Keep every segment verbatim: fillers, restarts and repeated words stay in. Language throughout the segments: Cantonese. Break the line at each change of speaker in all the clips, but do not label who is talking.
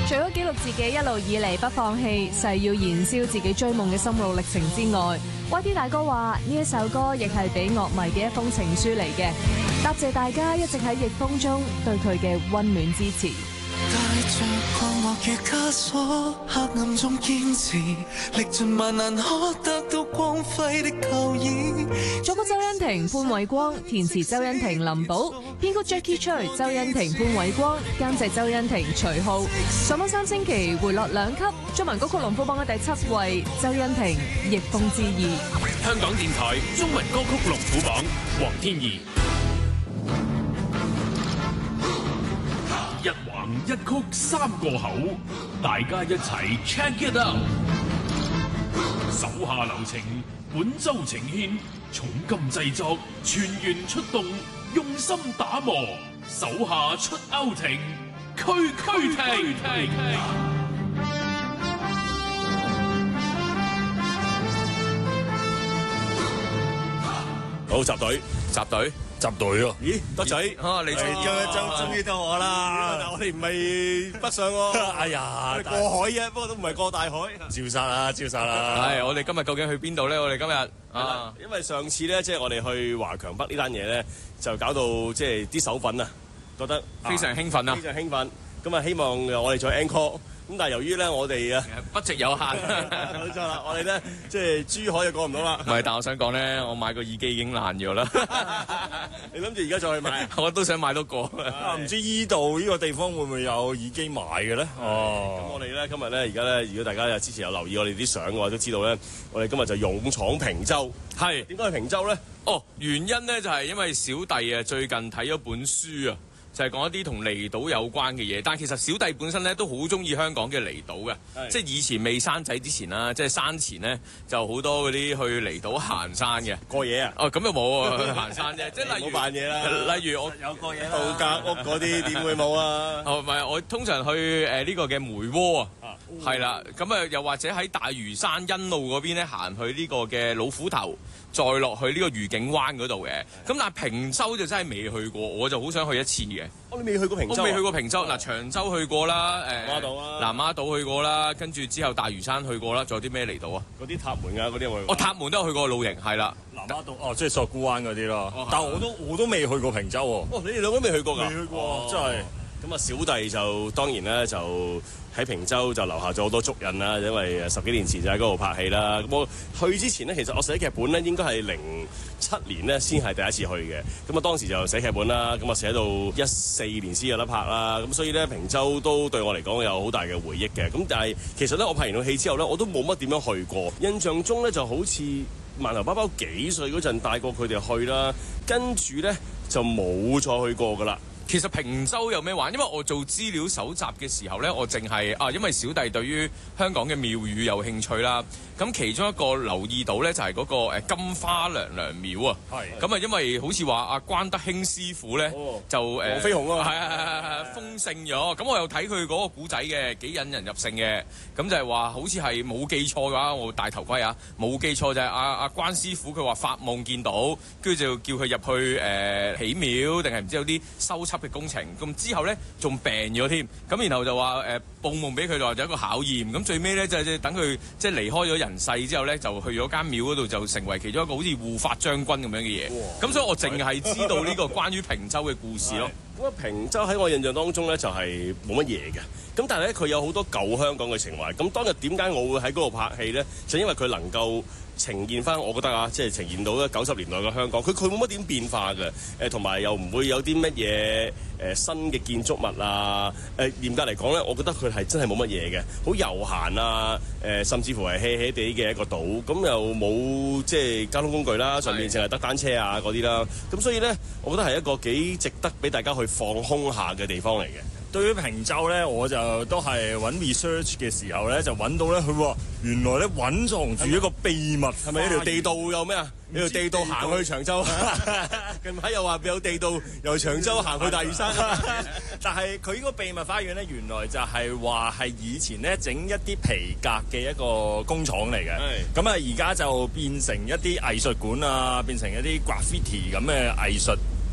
除咗記錄自己一路以嚟不放棄，誓要燃燒自己追夢嘅心路歷程之外 ，Y D 大哥話呢一首歌亦係俾樂迷嘅一封情書嚟嘅，答謝大家一直喺逆風中對佢嘅溫暖支持。
帶着光芒與枷鎖，黑暗中堅持，歷盡萬難可得到光輝的投影。
作曲周欣婷、潘偉光，填詞周欣婷、林寶，編曲 Jackie Choi、周欣婷、潘偉光，監製周欣婷、徐浩。上咗三星期回落兩級，中文歌曲龍虎榜嘅第七位，周欣婷《逆風之意》。
香港電台中文歌曲龍虎榜，黃天怡。一橫一曲三個口，大家一齊 check it out。手下留情，本周呈獻重金製作，全員出動，用心打磨，手下出歐庭，區區聽。
好，集隊，集隊。集隊喎，咦，德仔
啊，你終於終於到我啦！
但我哋唔係北上喎，
哎呀，
過海嘅，不過都唔係過大海。
照殺啦，照殺啦！
係，我哋今日究竟去邊度咧？我哋今日
啊，因為上次咧，即係我哋去華強北呢單嘢咧，就搞到即係啲手粉啊，覺得
非常興奮啊，
非常興奮。咁啊，希望我哋再 encore。咁但係由於咧，我哋啊
不值有限，
冇錯啦，我哋咧即係珠海就過唔到啦。
唔係，但我想講咧，我買個耳機已經爛咗啦。
你諗住而家再去買？
我都想買多個。
啊，唔知依度呢個地方會唔會有耳機買嘅咧？
哦，咁我哋咧今日咧而家咧，如果大家有之前有留意我哋啲相嘅話，都知道咧，我哋今日就勇闖平洲。
係
點解去平洲咧？
哦，原因咧就係因為小弟啊最近睇咗本書啊。就係講一啲同離島有關嘅嘢，但係其實小弟本身咧都好中意香港嘅離島嘅，即係以前未生仔之前啦，即係生前咧就好多嗰啲去離島行山嘅
過夜啊！
哦，咁又冇啊，去行山啫，即係例如
冇扮嘢啦。
例如我
有過夜啦，
度假屋嗰啲點會冇啊？
哦，唔係，我通常去誒呢個嘅梅窩啊，係啦，咁啊又或者喺大嶼山欣澳嗰邊咧行去呢個嘅老虎頭。再落去呢個愉景灣嗰度嘅，咁但係坪洲就真係未去過，我就好想去一次嘅。
哦，你未去過坪洲？
我未去過坪洲，嗱、哦、長洲去過啦，誒
南丫島啊，
南丫島去過啦，跟住之後大嶼山去過啦，仲有啲咩離島啊？
嗰啲塔門啊，嗰啲有冇去過？
哦，塔門都有去過露營，係啦。
南丫島哦，即係索罟灣嗰啲咯。哦、但係我都我都未去過坪洲喎。
哦，你哋兩個都未去過㗎？
未去過，
哦、
真係。
咁啊，小弟就當然咧就喺坪洲就留下咗好多足印啦，因為十幾年前就喺嗰度拍戲啦。咁我去之前呢，其實我寫劇本咧應該係零七年咧先係第一次去嘅。咁啊當時就寫劇本啦，咁啊寫到一四年先有得拍啦。咁所以咧坪洲都對我嚟講有好大嘅回憶嘅。咁但係其實咧我拍完套戲之後咧，我都冇乜點樣去過。印象中咧就好似饅頭包包幾歲嗰陣帶過佢哋去啦，跟住咧就冇再去過㗎啦。
其實坪洲有咩玩？因為我做資料搜集嘅時候呢，我淨係啊，因為小弟對於香港嘅廟宇有興趣啦。咁其中一個留意到呢，就係嗰個金花娘娘廟啊。係。咁啊，因為好似話阿關德興師傅呢，哦、就誒黃
飛鴻啊，
係係係係封聖咗。咁我又睇佢嗰個古仔嘅，幾引人入勝嘅。咁就係話好似係冇記錯嘅話，我戴頭盔啊，冇記錯就係阿阿關師傅佢話發夢見到，跟住就叫佢入去誒、呃、起廟，定係唔知有啲修葺嘅工程，咁之後咧仲病咗添，咁然後就話誒報夢俾佢，就話有一個考驗，咁最尾咧就係等佢即係離開咗人世之後咧，就去咗間廟嗰度，就成為其中一個好似護法將軍咁樣嘅嘢。咁所以我淨係知道呢個關於坪洲嘅故事咯。
咁啊，坪洲喺我印象當中咧就係冇乜嘢嘅，咁但係咧佢有好多舊香港嘅情懷。咁當日點解我會喺嗰度拍戲咧？就因為佢能夠呈現翻，我覺得啊，即係呈現到咧九十年代嘅香港。佢佢冇乜點變化嘅，誒同埋又唔會有啲乜嘢誒新嘅建築物啊。誒嚴格嚟講咧，我覺得佢係真係冇乜嘢嘅，好悠閒啊。誒甚至乎係 hea hea 地嘅一個島，咁又冇即係交通工具啦，上面淨係得單車啊嗰啲啦。咁所以咧，我覺得係一個幾值得俾大家去放空下嘅地方嚟嘅。
對於坪洲咧，我就都係揾 research 嘅時候咧，就揾到咧，佢話原來咧隱藏住一個秘密，
係咪呢條地道有咩啊？呢條地道行去長洲，近排又話有地道由長洲行去大嶼山。
但係佢呢個秘密花園咧，原來就係話係以前咧整一啲皮革嘅一個工廠嚟嘅。咁啊，而家就變成一啲藝術館啊，變成一啲 graffiti 咁嘅藝術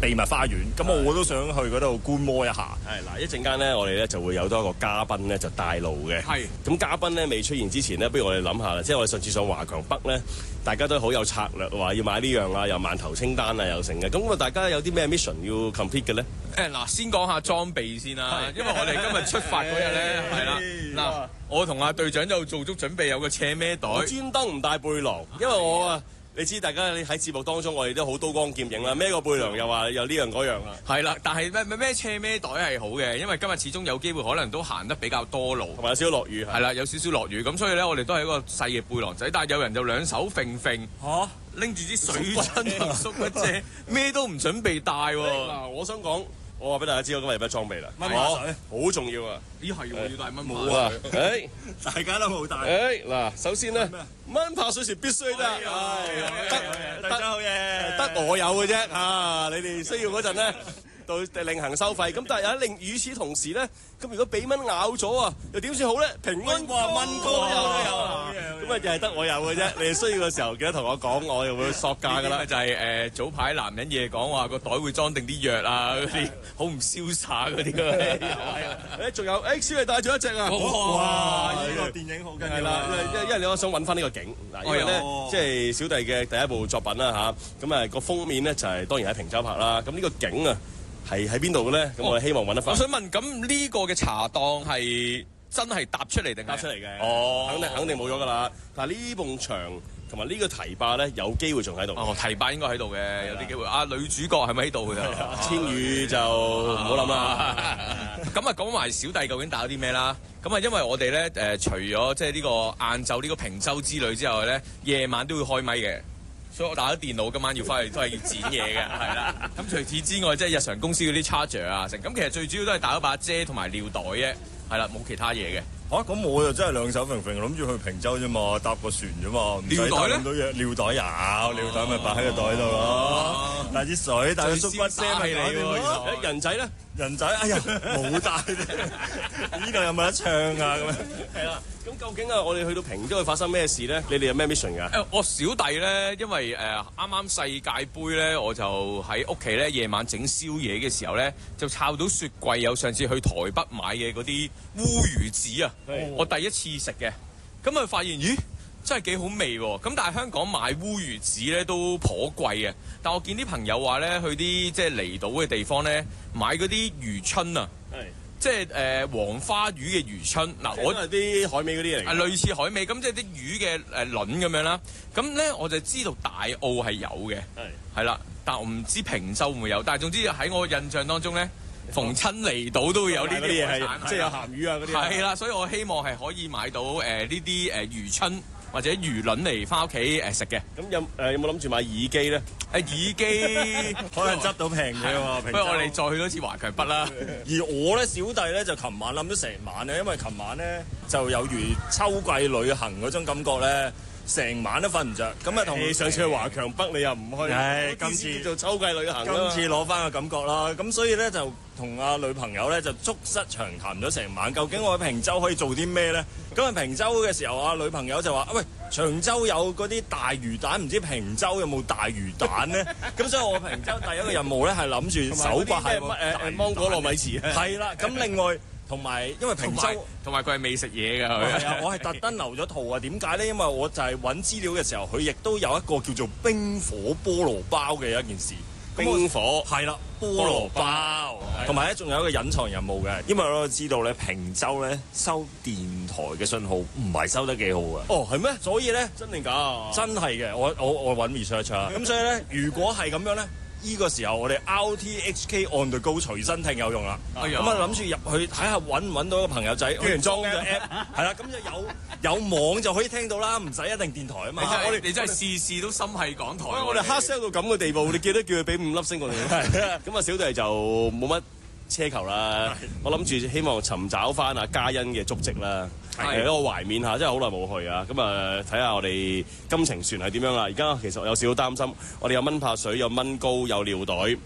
秘密花園，咁我都想去嗰度觀摩一下。
係嗱，一陣間咧，我哋咧就會有多一個嘉賓咧就帶路嘅。
係。
咁嘉賓咧未出現之前呢，不如我哋諗下啦，即係我哋上次上華強北咧，大家都好有策略，話要買呢樣啊，又萬頭清單啊，又成嘅。咁啊，大家有啲咩 mission 要 complete 嘅咧？
誒嗱，先講下裝備先啦，因為我哋今日出發嗰日咧，係啦，嗱，我同阿隊長就做足準備，有個斜孭袋，
我專登唔帶背囊，因為我啊。你知大家喺節目當中，我哋都好刀光劍影啦，孭個背囊又話又呢樣嗰樣啦。
係啦，但係咩咩咩斜孭袋係好嘅，因為今日始終有機會可能都行得比較多路，
同埋有少少落雨。
係啦，有少少落雨，咁所以咧，我哋都係一個細嘅背囊仔，但係有人就兩手揈揈嚇，拎住支水樽同縮一隻，咩都唔準備帶喎。
嗱，我想講。我話俾大家知，我今日有咩裝備啦？
蚊怕水
好重要啊！
咦係喎，要帶蚊
冇啊！誒，
大家都冇帶。
誒嗱，首先咧，蚊怕水是必須得，
得得好嘢，
得我有嘅啫嚇。你哋需要嗰陣咧，到另行收費。咁但係有另與此同時咧，咁如果俾蚊咬咗啊，又點算好咧？平安
哇蚊膏有都有。
咁啊，就係得我有嘅啫。你哋需要嘅時候記得同我講，我又會索價㗎啦。
就係誒早排男人嘢講話個袋會裝定啲藥啊嗰啲，好唔瀟灑嗰啲嘅。
誒仲有誒，小麗帶咗一隻啊！
哇！呢個電影好緊要
啦，因為因為你我想揾翻呢個景嗱，因為咧即係小弟嘅第一部作品啦嚇，咁啊個封面咧就係當然喺平洲拍啦。咁呢個景啊係喺邊度嘅咧？咁我哋希望揾得翻。
我想問，咁呢個嘅茶檔係真係搭出嚟定
搭出嚟嘅？
哦，
肯定肯定冇咗㗎啦。但係呢埲牆同埋呢個堤壩咧，有機會仲喺度。
哦，堤壩應該喺度嘅，有啲機會。啊，女主角係咪喺度㗎？
千羽就唔好諗啦。
咁啊，講埋小弟究竟打咗啲咩啦？咁啊，因為我哋咧誒，除咗即係呢個晏晝呢個平洲之旅之外咧，夜晚都會開咪嘅。所以我打咗電腦，今晚要翻去都係要剪嘢嘅，係啦。咁除此之外，即係日常公司嗰啲 charger 啊，成咁其實最主要都係打咗把遮同埋尿袋啫，係啦，冇其他嘢嘅。
嚇咁我就真係兩手揈揈，諗住去平洲啫嘛，搭個船啫嘛，
尿袋咧？
咁多嘢，尿袋有，尿袋咪擺喺個袋度咯。帶支水，帶個縮骨遮咪你喎。
誒人仔咧？
人仔，哎呀冇帶啫，呢度有冇得唱啊？咁樣
係啦。咁究竟啊，我哋去到平洲會發生咩事咧？你哋有咩 mission 㗎？
誒，我小弟咧，因為誒啱啱世界盃咧，我就喺屋企咧夜晚整宵夜嘅時候咧，就摷到雪櫃有上次去台北買嘅嗰啲烏魚子啊，我第一次食嘅，咁啊發現咦真係幾好味喎！咁但係香港買烏魚子咧都頗貴嘅，但我見啲朋友話咧去啲即係離島嘅地方咧買嗰啲魚春啊。即係誒、呃、黃花魚嘅魚春嗱，我
係啲海味嗰啲嚟，
係類似海味咁，即係啲魚嘅誒卵咁樣啦。咁咧我就知道大澳係有嘅，係係啦，但我唔知平洲會唔會有。但係總之喺我印象當中咧，逢親離島都會有呢啲嘢係，
即係有鹹魚啊嗰啲。
係啦，所以我希望係可以買到誒呢啲誒魚春或者魚卵嚟翻屋企誒食嘅。
咁有誒有冇諗住買耳機咧？
誒耳機
可能執到平嘅喎，
不如我哋再去多次華強北啦。
而我咧小弟咧就琴晚諗咗成晚咧，因為琴晚咧就有如秋季旅行嗰種感覺咧，成晚都瞓唔着。咁啊同
你上次去華強北你又唔去，
唉，今次
做秋季旅行，
今次攞翻個感覺啦。咁所以咧就同阿女朋友咧就促膝長談咗成晚，究竟我喺平洲可以做啲咩咧？咁啊平洲嘅時候，阿女朋友就話：喂，長洲有嗰啲大魚蛋，唔知平洲有冇大魚蛋咧？咁所以我平洲第一個任務咧係諗住手刮係
誒誒芒果糯米糍。
係啦，咁另外同埋因為平洲
同埋佢係未食嘢㗎，佢
係啊，我係特登留咗圖啊。點解咧？因為我就係揾資料嘅時候，佢亦都有一個叫做冰火菠蘿包嘅一件事。
冰火
係啦，菠蘿包，同埋咧仲有一個隱藏任務嘅，因為我知道咧平洲咧收電台嘅信號唔係收得幾好嘅。
哦，係咩？
所以咧
真定假？
真係嘅，我我我揾 research 啊。咁所以咧，如果係咁樣咧，呢個時候我哋 R T H K on the go 隨身聽有用啦。咁啊諗住入去睇下揾唔揾到個朋友仔，佢裝咗 app， 係啦，咁就有有網就可以聽到啦，唔使一定電台啊嘛。
我哋你真係事事都心係港台。
我哋 hard sell 到咁嘅地步，你記得叫佢俾五粒星我哋。咁啊，小弟就冇乜奢求啦。我諗住希望尋找翻阿嘉欣嘅足跡啦，係一個懷緬下，真係好耐冇去啊。咁啊，睇下我哋金程船係點樣啦。而家其實我有少少擔心，我哋有蚊怕水，有蚊膏，有尿袋。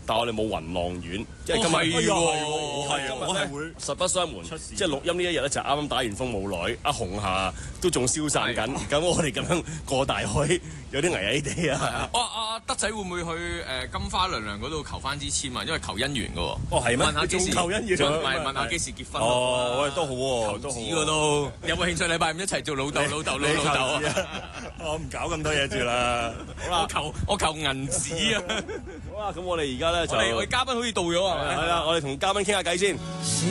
但係我哋冇雲浪院，即係今日
係喎，
係啊，我係會
實不相瞞，
出事
即係錄音呢一日咧就啱啱打完風冇耐，阿紅霞都仲消散緊，咁我哋咁樣過大海有啲危危地啊！
哇！阿德仔會唔會去誒金花娘娘嗰度求翻支簽啊？因為求姻緣嘅喎。
哦係咩？
問下幾時
求姻緣
問唔係問下幾時結婚
哦，喂，都好喎，都好
求子嗰度有冇興趣禮拜五一齊做老豆老豆老老豆啊？
我唔搞咁多嘢住啦。
好啦
我求我求銀紙啊！
好啦，咁我哋而家咧就
我哋我哋嘉賓好似到咗啊！
係啦，我哋同嘉賓傾下偈先。